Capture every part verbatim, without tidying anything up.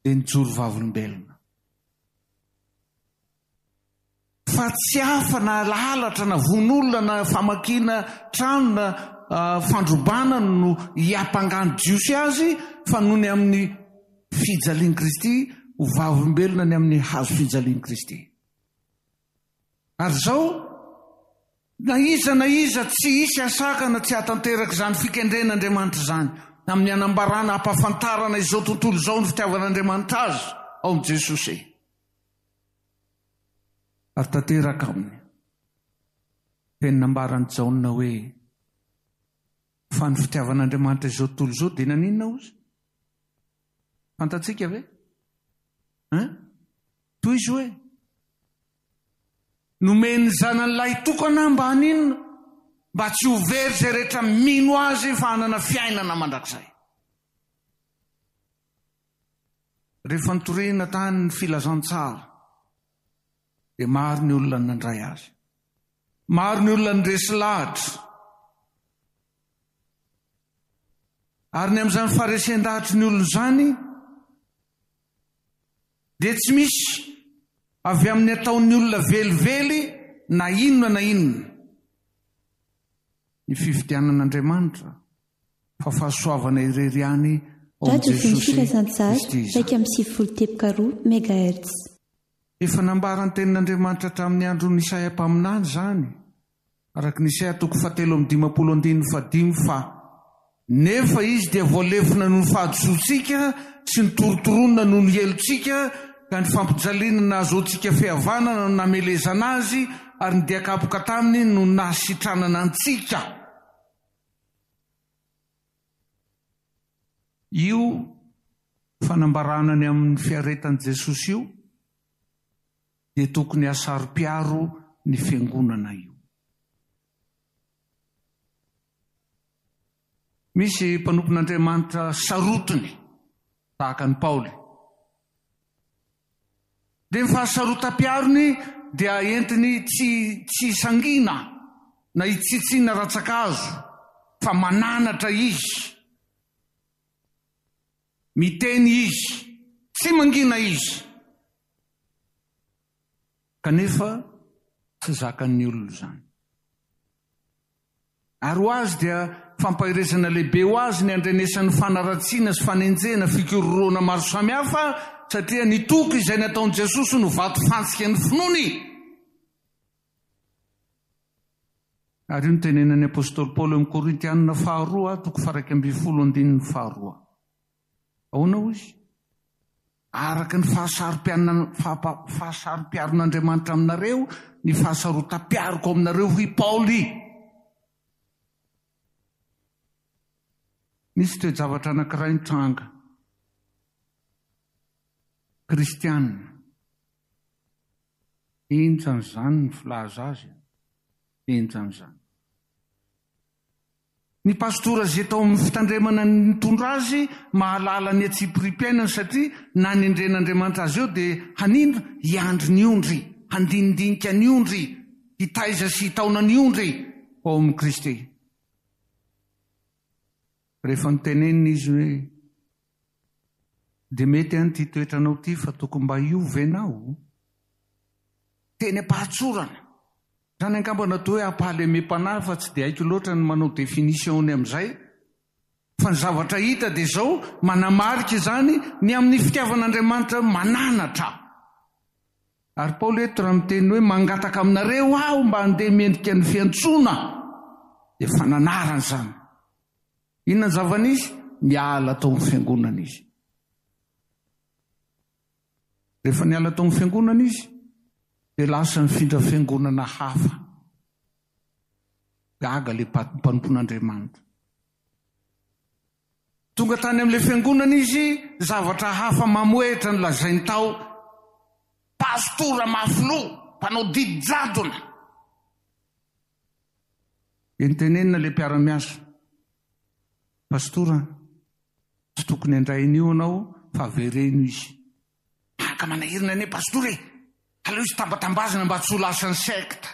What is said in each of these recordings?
dia nijoro vavolombelona. Fa tsy hafa na lalatra na von'olona na famakiana trano na uh, fandrobana no hiampangano jiosy azy fa noho ny amin'ny fijalian'i Kristy ho vavolombelona ny amin'ny hazo fijalian'i Kristy. Ary zao na iza na iza tsy hisy asaka na tsy hatanteraka izany fikendren'Andriamanitra izany amin'ny anambarana hampafantarana izao tontolo izao ny fitiavan'Andriamanitra azy ao amin'i Jesosy. Ary tanteraka aminy teninambarany Jaona hoe fa ny fitiavan'Andriamanitra izao tontolo izao dia naninona ozy? Fantatsika ve? Hein? Toy izy hoe nomeny zanan'ilay tokana mba haninona? Mba tsy ho very zay rehetra mino azy fa hanana fiainana mandrakizay. Rehefa nitoriana tany ny filazantsara dia maro ny olona nandray azy. Maro ny olona nresy lahatra. Ary ny amin'izany faresen-dahatra ny olona izany dia tsy misy avy amin'ny ataon'ny olona velively na inona na inona. Ny fifidianan'Andriamanitra fa fahasoavana irery ihany ao amin'i Jesosy raika amby sivifolo teboka roa megahertz. Efa nambara ny tenin'Andriamanitra hatramin'ny andron'ny Isaia mpaminany izany, araka ny Isaia toko fahatelo amby dimampolo andiny fadimy fa nefa izy dia voalefina noho ny fahadisoantsika sy ny torotoronina noho ny helontsika ka ny fampijaliana nahazoantsika fihavanana no namelezana azy ary ny diakapoka taminy no nahasitranana antsika. Io fanambaranany amin'ny fiaretan'i Jesosy io dia tokony hasaro-piaro ny fiangonana io. Misy mpanompon'Andriamanitra sarotiny tahaka ny Paoly. Dia ny fahasarotam-piarony dia entiny tsy tsy sangina na hitsitsiana ratsakazo fa mananatra izy. Miteny izy, tsy mangina izy. Kanefa tsy zakan'ny olona izany. Ary ho azy dia fampahirezana lehibe ho azy ny andrenesan'ny fanaratsiana sy fanenjena fikororoana maro samihafa satria ny toky izay nataon'i Jesosy no vato fantsika ny finoany. Ary io ny tenenan'ny apôstôly Paoly amin'ny Korintianina faharoa toko faha iraika ambin'ny folo andininy faharoa. Ahoana hozy? Araka ny fahasarom-piaron'Andriamanitra aminareo, ny fahasarotam-piaroko aminareo hoy Paoly. Nisy toe-javatra anankiray nitranga. Kristianina. Injan'izany ny filaza azy. Injan'izany. Ny pastora zay tao amin'ny fitandremana nitondra azy mahalala ny atsipiripiainany satria na ny endren'Andriamanitra azy eo dia hanindro hiandry ny ondry, handinidinika ny ondry, hitaiza sy hitaona ny ondry ao amin'ny Kristy. Rehefa nitenenina izy hoe dia mety any ty toetranao ty fa tokony mba hiova ianao. Teny ampahatsorana. Zany angamba natao hoe ampahalemem-panahy fa tsy dia haiko loatra ny manao definisiony amin'izay. Fa ny zavatra hita dia izao manamarika izany ny amin'ny fitiavan'Andriamanitra mananatra. Ary Paoly eto raha miteny hoe mangataka aminareo aho mba handeha mendrika ny fiantsoana dia fananarana izany. Inona ny zavan'izy? Niala tao amin'ny fiangonana izy. Rehefa niala tao amin'ny fiangonana izy dia lasa nifindra fiangonana hafa. Gaga ilay mpanompon'Andriamanitra. Tonga tany amin'ilay fiangonana izy, zavatra hafa mamoetra ny lazainy tao. Pastora mafilo, mpanao didy-jadona. Dia nitenenina ilay mpiara-miasa. Pastora, tsy tokony handrainy io anao fa avereno izy. Maka manahirina ane pastora e. Aleo izy tambatambazana mba tsy ho lasan'ny sekta.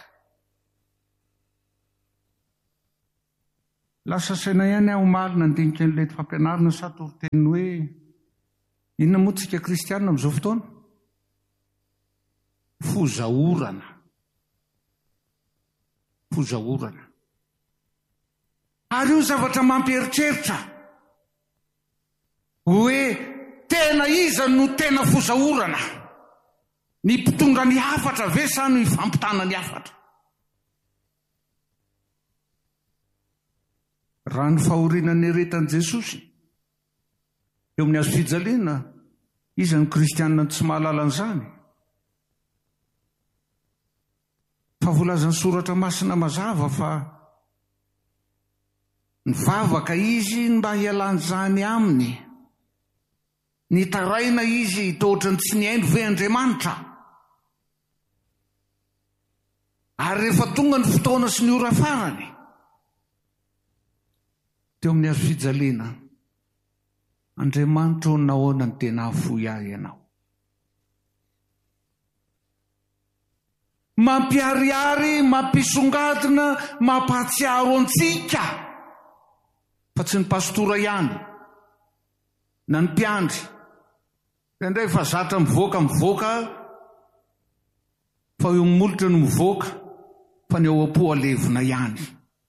Lasa saina ihany aho omaly nandinika an'ilay fampianarana satoroteny hoe Inona moa tsika kristianina amin'izao fotoana? Fozaorana. Fozaorana. Ary io zavatra mampieritreritra hoe tena iza no tena fozaorana? Ny mpitondra ny hafatra ve sa ny fampitana ny hafatra? Raha ny fahorianany eretan'i Jesosy eo amin'ny azo fijaliana, iza ny kristianina tsy mahalala an'izany? Fa voalazan'ny soratra masina mazava fa nivavaka izy mba hialan'izany aminy. Nitaraina izy tohatra ny tsy nihaino ve Andriamanitra. Ary rehefa tonga ny fotoana sy ny ora farany, teo amin'ny azo fijaliana, Andriamanitra nahoana ny tena hafoy ahy ianao. Mampiariary, mampisongadina, mampahatsiaro antsika. Fa tsy ny pastora ihany, na ny mpiandry. Indray fa zatra mivoaka mivoaka, fa eo molitra no mivoaka, fa ny ao am-po alevina ihany.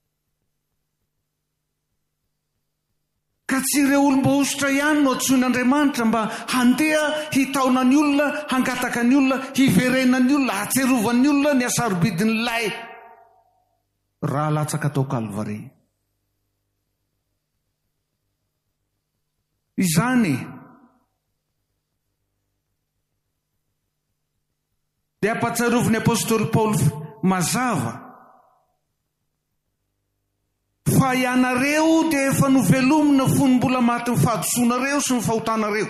Ka tsy ireo olom-bohositra ihany no antsoin'Andriamanitra mba handeha hitaona ny olona, hangataka ny olona, hiverena ny olona, hatserovany olona ny asarobidin'ilay raha latsaka tao Kalvari. Izany dia ampahatsiaroviny apôstôly Paoly mazava fa ianareo dia efa novelomina fony mbola maty ny fahadosoanareo sy ny fahotanareo.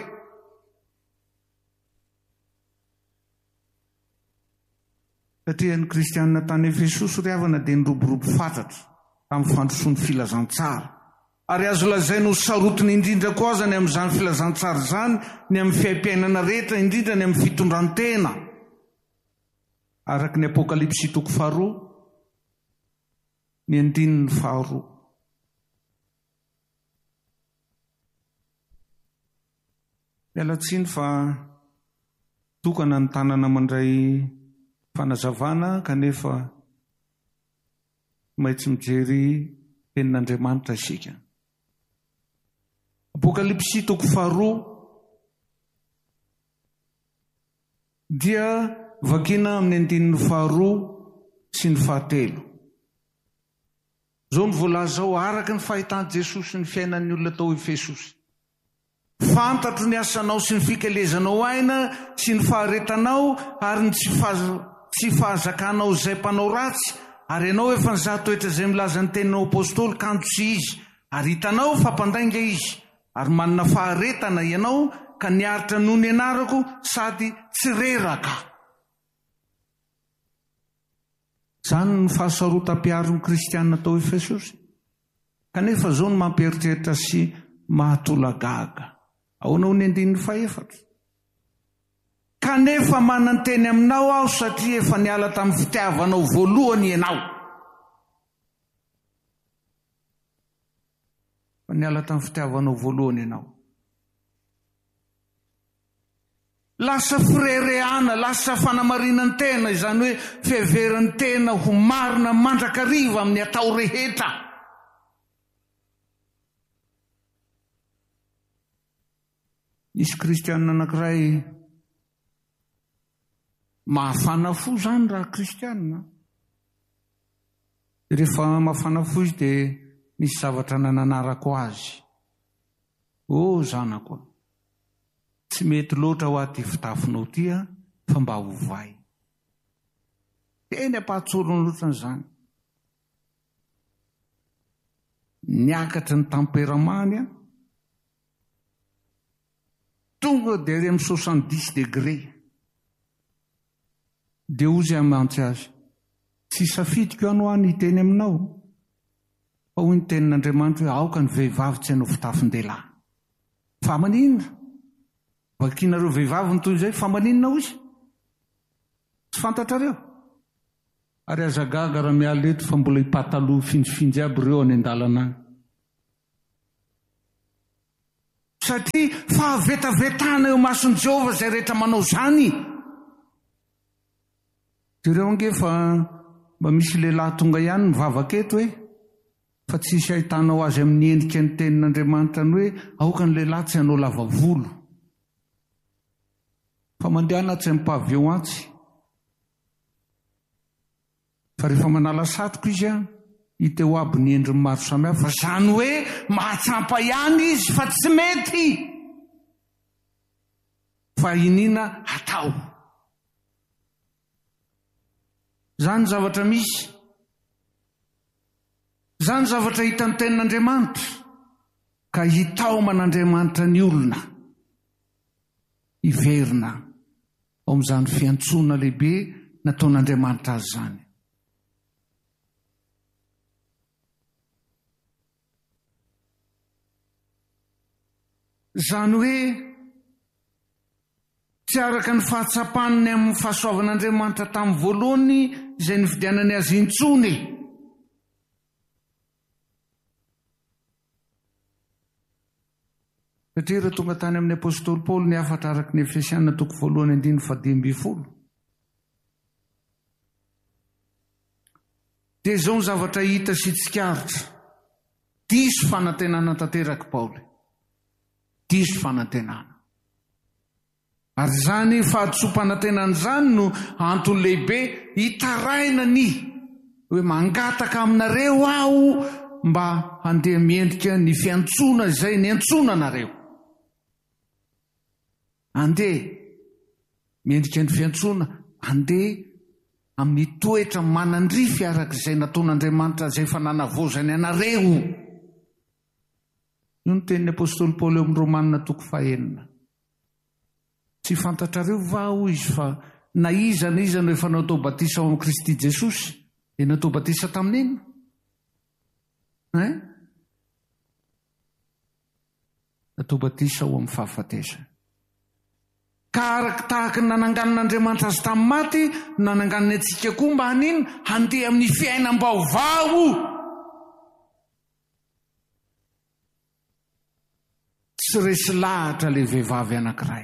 Satria ny kristianina tany Efesosy ry havana dia niroborobo fatratra tamin'ny fandrosoan'ny filazantsara. Ary azo lazaina ho sarotiny indrindra koa aza ny amin'izany filazantsara izany, ny amin'ny fiaim-piainana rehetra, indrindra ny amin'ny fitondrantena. Araka ny Apokalipsy toko faharoa, ny andininy faharoa. Mialatsiny fa tokana ny tanana mandray fanazavana, kanefa maintsy mijery tenin'Andriamanitra isika. Apokalipsy toko faharoa dia vakina amin'ny andininy faharoa sy ny fahatelo. Zao ny voalaza ao araka ny fahitany Jesosy ny fiainan'ny olona tao Efesosy. Fantatro ny asanao sy ny fikelezanao aina sy ny faharetanao ary ny tsy fahazakanao izay mpanao ratsy, ary ianao efa nizaha toetra izay milaza ny teninao apôstôly kanto sy izy, ary hitanao fampandainga izy, ary manana faharetana ianao ka niaritra noho ny anarako sady tsy reraka. Zany ny fahasarotam-piaron'ny kristianina tao Efesosy. Kanefa zao ny mampieritreritra sy mahatolagaga. Ahoana ho ny andininy fahaefatra. Kanefa manan-teny aminao aho satria efa niala tamin'ny fitiavanao voalohany ianao. Fa niala tamin'ny fitiavanao voalohany ianao. Lasa firereana, lasa fanamarinan'ny tena, izany hoe fiheveran'ny tena ho marina mandrakariva amin'ny atao rehetra. Nisy kristianina anankiray mahafana fo zany raha kristianina. Rehefa mahafana fo izy dia misy zavatra nananarako azy. O zanako, tsy mety loatra ho aty fitafinao tia fa mba hovay. Teny ampahatsorony loatra n'izany. Niakatra ny temperamany a, tonga dia ary amin'ny soixante-dix degré. Dia ozy amantsy azy, tsy safidiko ano any hiteny aminao, fa hoy ny tenin'Andriamanitra hoe aoka ny vehivavy tsy hanao fitafin-dehilahy. Fa maninona? Vakinareo vehivavy ny toy izay, fa maninona ozy? Tsy fantatrareo? Ary azagaga raha miala eto fa mbola hipataloha finjifinjy aby ireo any an-dalana. satria fahavetavetana eo mason'i Jehovah izay rehetra manao zany. Jereo ange fa mba misy lehilahy tonga ihany mivavaketo hoe fa tsisy ahitanao azy amin'ny endrika ny tenin'Andriamanitra ny hoe aoka ny lehilahy tsy hanao lava volo. Fa mandeha tsy mipaveo antsy. Fa rehefa manala satroka izy a, hita eo aby ny endriny maro samihafa. Zany hoe mahatsampa ihany izy fa tsy mety. Fa inina atao? Zany zavatra misy. Zany zavatra hita ny tenin'Andriamanitra. Ka hitao man'Andriamanitra ny olona. Iverina ao amin'izany fiantsoana lehibe nataon'Andriamanitra azy zany. Zany hoe tsy araka ny fahatsapany amin'ny fahasoavan'Andriamanitra tamin'ny voalohany izay nividianany azy intsony. Satria raha tonga tany amin'ny apôstôly Paoly ny afatra araka ny Efesiana toko voalohany andiny fadimy ambin'ny folo. Dia izao ny zavatra hita sy tsikaritra. Diso fanantenana tanteraka Paoly. Diso fanantenana. Ary zany fahadisom-panantenana zany no antony lehibe hitaraina ny hoe mangataka aminareo aho mba handeha miendrika ny fiantsona izay niantsona nareo. Andeha miendrika ny fiantsona, andeha amin'ny toetra manandrify arak'izay nataon'Andriamanitra izay efa nanavozany anareo. Io ny tenin'ny apôstôly Paoly eo amin'ny Romanina toko fahaenina. Tsy fantatrareo va ho izy fa na iza na iza no efa natao batisa ao amin'ny Kristy Jesosy dia natao batisa tamin'inona? Eh? Natao batisa ao amin'ny fahafatesana. Ka araka tahaka ny nananganan'Andriamanitra azy tamin'ny maty, nananganany antsika koa mba hanino handeha amin'ny fiainam-baovao. Tsy resy lahatra ilay vehivavy anankiray.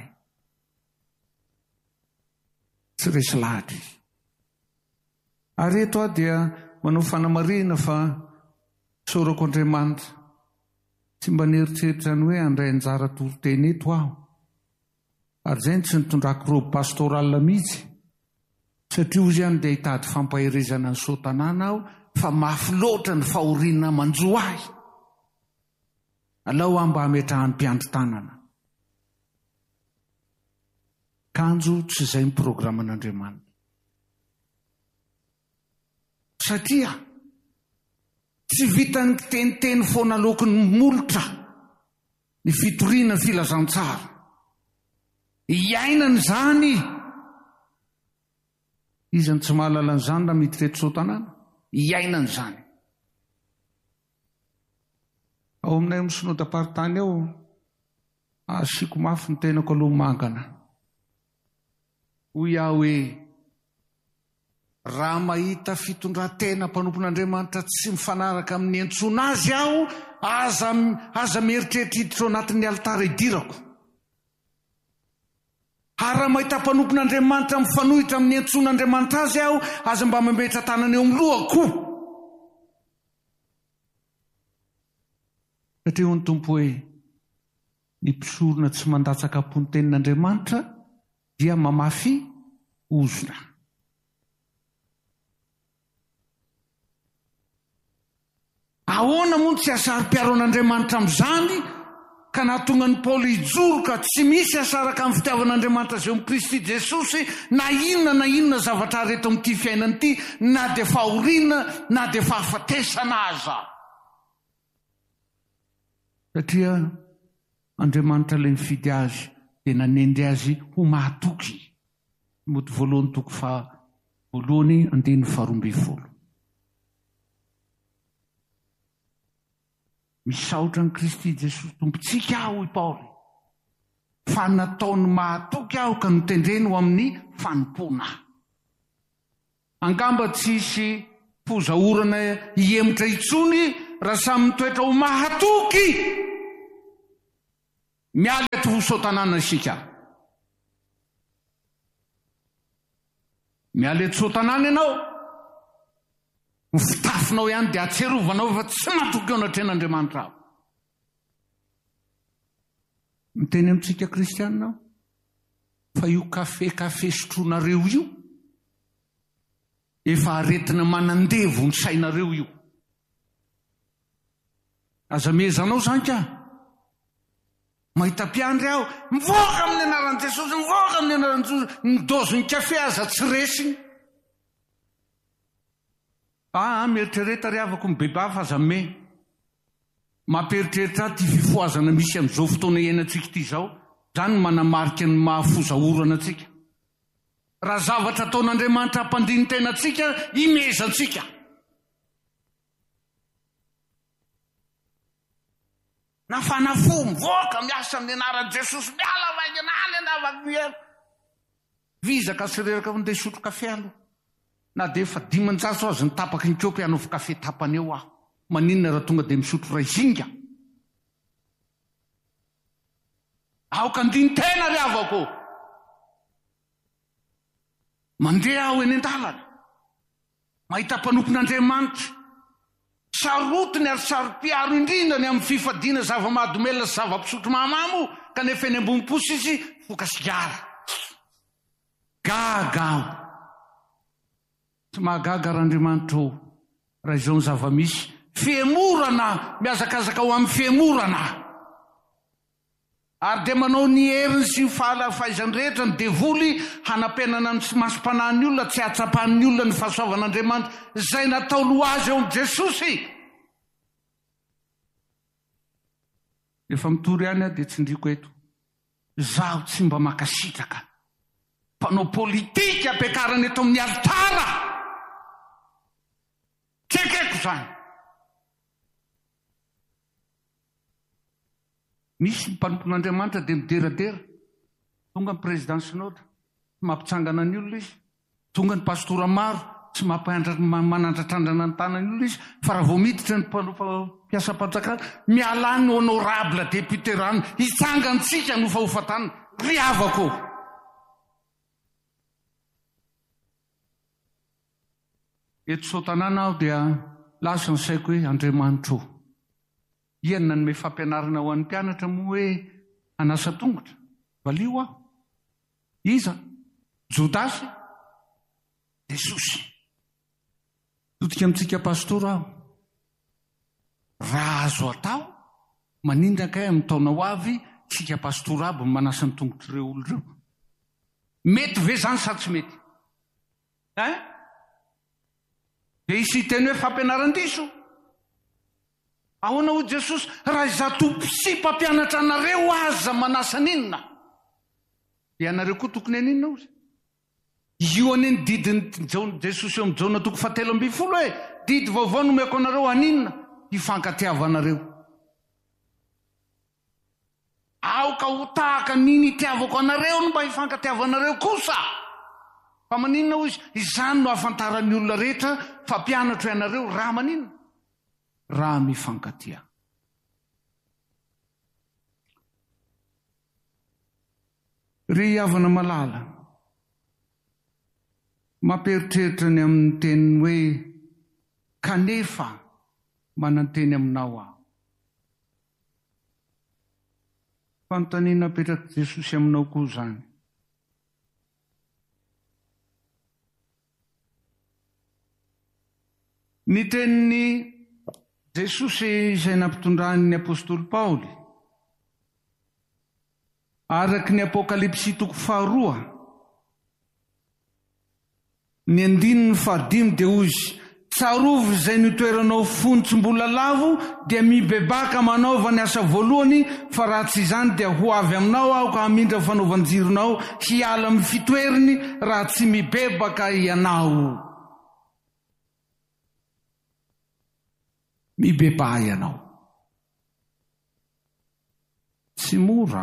Tsy resy lahatra izy. Ary eto aho dia manao fanamarina fa sorako Andriamanitra. Tsy mba nieritreritra ny hoe handray anjara toroteny eto aho. Ary zay tsy nitondrako robo pastoral mihitsy. Satria ozy ihany dia hitady fampaherezana ny sotanana aho fa mafy loatra ny fahoriana manjo ahy. Alao aho mba hametrahany mpiandry tanana. Kanjo tsy izay ny programan'Andriamanitra. Satria tsy vitany teniteny foana lokon'ny molotra ny fitoriana ny filazantsara. Iainany zany. Izany tsy mahalala an'izany na mitrety sotanana. Iainany zany. Ao aminay amin'ny synodam-paritany ao, asiako mafy ny tenako aloha mangana. Hoy aho hoe raha mahita fitondran-tena mpanompon'Andriamanitra tsy mifanaraka amin'ny antsona azy aho, aza, aza mieritreritra hiditra ao anatin'ny alitara idirako. Ary raha mahita mpanompon'Andriamanitra mifanohitra amin'ny antson'Andriamanitra azy aho, aza mba mametra tanana eo amin'ny lohako. Satria ho ny tompo hoe ny mpisorona tsy mandatsaka ampony tenin'Andriamanitra dia mamafy ozona. Ahoana moa tsy asaro-piaro an'Andriamanitra amin'izany ka nahatonga ny Paoly hijoro ka tsy misy asaraka amin'ny fitiavan'Andriamanitra izay amin'ny Kristy Jesosy na inona na inona zavatra reto amin'ity fiainana ity, na dia fahoriana na dia fahafatesana aza. Satria Andriamanitra ilay nifidy azy dia nanendry azy ho mahatoky. Moto voalohany toko fa voalohany andiny faharoa ambin'ny folo. Misaotra ny Kristy Jesosy tompontsika aho i Paoly. Fa nataony mahatoky aho ka notendreny ho amin'ny fanompoana. Angamba tsisy fozaorana hiemotra itsony raha samy mitoetra ho mahatoky. miala eto ho sotanana isika. Miala eto sotanana ianao, ny fitafinao ihany dia atserovanao fa tsy matoky eo anatren'Andriamanitra aho. Miteny amintsika kristianina fa io kafe kafe sotroanareo io efa aretina manandevo ny sainareo io. Aza mezanao zany ka mahita mpiandry aho, mivoaka amin'ny anaran'i Jesosy, mivoaka amin'ny anaran'i Jesosy, ny doziny kafe aza tsy resiny. Ah, mieritrereta ry havako ny beba fa aza me mamperitreritra ty fifoazana misy amin'izao fotoana iainantsika ity zao, zany manamarika ny mahafozahorana antsika. Raha zavatra ataon'Andriamanitra hampandiny tenantsika, imezantsika. Na fanafo mivoaka miasa amin'ny anaran'i Jesosy, miala vaingana any andavaka miera. Vizaka sy reraka mindeha sotro kafe aloha. Na dia efa dimanjato azy ny tapaky ny kopy hanaovy kafe tapany eo aho. Maninona raha tonga dia misotro ray zinga. Aoka andiny tena ry havako. Mandeha aho eny an-dalana, mahita mpanompon'Andriamanitra, sarotiny ary sarom-piaro indrindrany amin'ny fifadiana zava-mahadomelona sy zava-pisotro mahamamo, kanefa eny ambony posy izy fokasigara. Gaga aho. Tsy mahagaga r'Andriamanitra eo raha izao ny zava-misy. Fiemorana, miazakazaka ao amin'ny fiemorana. Ary dia manao ny heriny sy ny fahaizany rehetra ny devoly hanampenana ny masom-panahin'ny olona, tsy hatsapahan'ny olona ny fahasoavan'Andriamanitra izay nataony ho azy eo amin'ny Jesosy. Efa mitory ihany aho dia tsindriko eto. Zaho tsy mba makasitraka. Mpanao politika ampiakarana eto amin'ny altara. Tsekeko zany. Misy mpanompon'Andriamanitra dia mideradera. Tonga ny président synodra, tsy mampitsangana ny olona izy. Tonga ny pastora maro, tsy manandratrandrana ny tanany olona izy. Fa raha vao miditra ny mpiasa-panjakana, miala ny honorable député rano, hitsangantsika no fahofatana. Ry havako. Eto sotanana aho dia lasa ny saiko hoe Andriamanitra io. Ianona ny me fampianarana ho an'ny mpianatra moa hoe hanasa tongotra. Valio aho. Iza? Jodasy? Jesosy. Totika amintsika pastora aho. Raha azo atao, manindraka ahy amin'ny taona ho avy, tsika pastora aby manasa ny tongotr'ireo olon'ireo. Mety ve zany sa tsy mety? Eh? Dia isy teny hoe fampianaran-diso. Ahoana ho Jesosy, raha izato sy mpampianatra anareo aza manasa n'inona? Dia anareo koa tokony aninona ozy? Io aneny didiny Jesosy eo amin'ny jaona toko fahatelo ambin'ny folo hoe didy vaovao nomeko anareo aninona? Hifankatiavanareo. Aoka ho tahaka niny itiavako anareo no mba hifankatiavanareo kosa. Fa maninona ozy? Izany no ahafantaran'ny olona rehetra fa mpianatra ianareo raha maninona? Raha mifankatia. Ry havana malala, mamperitreritra ny amin'ny teniny hoe kanefa mananteny aminao aho. Fanontaniana apetraky Jesosy aminao koa zany. Ny teniny Jesosy izay nampitondrany apôstôly Paoly araky ny apokalipsy toko faharoa ny andininy fahadimy dia ozy tsarovy izay nitoeranao fontsombola lavo dia mibebaka manaova ny asa voalohany, fa raha tsy izany dia ho avy aminao aho ka hamindra fanaovanjironao hiala amin'ny fitoeriny raha tsy mibebaka ianao. Mibeba ianao. Tsy mora.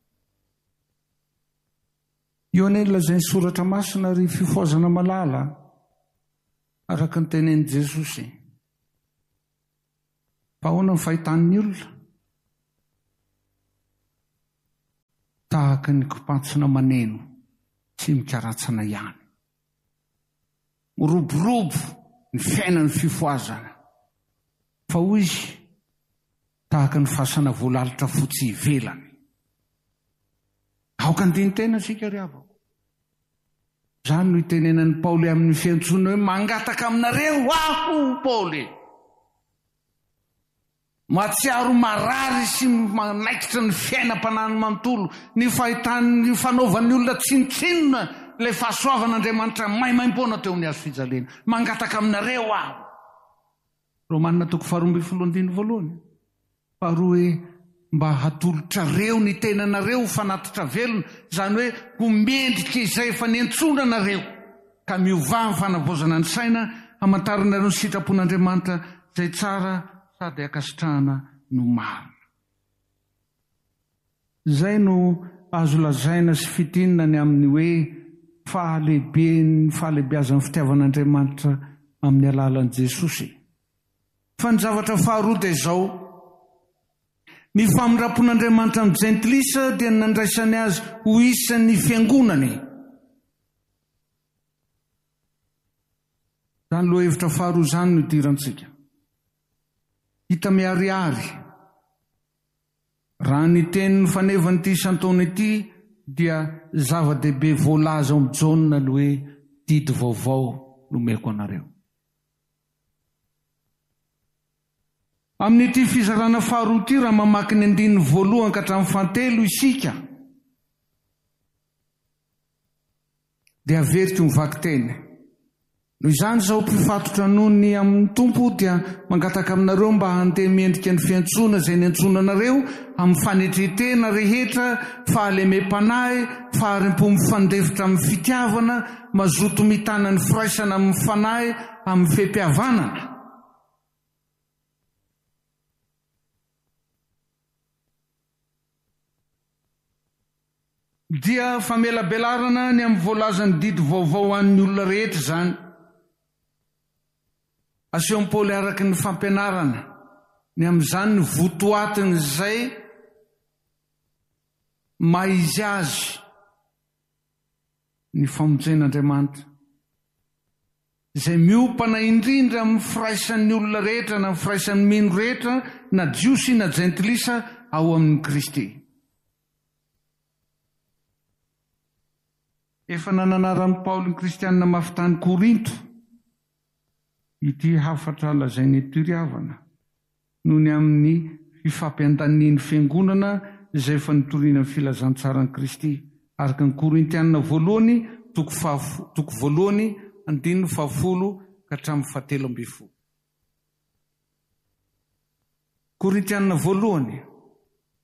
Io ane lazay ny soratra masina ry fifoazana malala araka ny tenen'i Jesosy. Fa ahoana ny fahitan'ny olona? tahaka ny kipatsina maneno sy mikaratsana ihany. Moroborobo ny fiainany fifoazana, fa hoy izy tahaka ny fasana voalalitra fotsy ivelany. Aoka andiny tena sika ry avao. Zany no itenenan'ny Paoly amin'ny fiantsona hoe mangataka aminareo aho Paoly, matsiaro marary sy manaikitra ny fiainam-panany manontolo, ny fahitany ny fanaovan'ny olona tsinotsinona ilay fahasoavan'Andriamanitra maimaim-poana teo amin'ny hazo fijalena. Mangataka aminareo aho. Romanina toko faharoa ambin'ny folo andiny voalohany. Faharoa hoe mba hatolotrareo ny tenanareo fanatitra velona, zany hoe ho mendrika izay efa niantsona anareo, ka miova ny fanavozana ny saina, hamantaranareo ny sitrapon'Andriamanitra izay tsara sady akasitrahana no marina. Zay no azo lazaina sy fitinina ny amin'ny hoe fahalehibe ny fahalehibeazan'ny fitiavan'Andriamanitra amin'ny alalan'i Jesosy. Fa ny zavatra faharoa dia izao: ny famirapon'Andriamanitra amin'ny jentilisa dia nandraisany azy ho isan'ny fiangonany. Zany loha hevitra faharoa zany no idirantsika. Hita miariary. Raha ny tenin'ny fanevany'ity isan-taona ity dia zava-dehibe voalaza ao amin'ny jaunina no hoe didy vaovao nomeko anareo. Amin'ity fizarana faharoa ity, raha mamaky ny andininy voalohany ka hatramin'ny fahatelo isika, dia averika ho mivaky teny. Noho izany izao mpifatotra nony amin'ny tompo dia mangataka aminareo mba handeha mendrika ny fiantsona izay niantsona anareo amin'ny fanetretena rehetra, fahalemem-panahy, faharem-po mifandefitra amin'ny fitiavana, mazoto mitana ny firaisana amin'ny fanahy amin'ny fempihavanana. Dia famelabelarana ny amin'ny voalazany didy vaovao an'ny olona rehetra zany. Aseho Paoly araky ny fampianarana ny amin'izany ny votoatiny izay maizy azy ny famonjen'Andriamanitra, izay miopana indrindra amin'ny firaisan'ny olona rehetra na amin'ny firaisan'ny mino rehetra, na jiosy na jentilisa ao amin'ny Kristy. Efa nananaran'i Paoly ny kristianina mafitany Korinto ity hafatra lazainy eto ry-havana noho ny amin'ny fifampiandaniany fiangonana izay efa nitoriana amin'ny filazantsarany Kristy, araka ny Korintianina voalohany toko fahafo- toko voalohany andininy fahafolo ka hatramin'ny fahatelo ambin'ny folo. Korintianina voalohany